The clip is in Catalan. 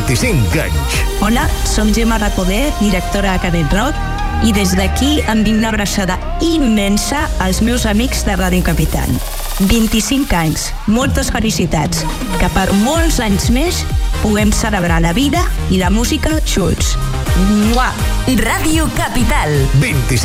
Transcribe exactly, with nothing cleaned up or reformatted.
vint-i-cinc anys. Hola, som Gemma Recoder, directora de Canet Rock, i des d'aquí envio una abraçada immensa als meus amics de Ràdio Capital. vint-i-cinc anys, moltes felicitats, que per molts anys més puguem celebrar la vida i la música junts. Mua! Ràdio Capital. vint-i-cinc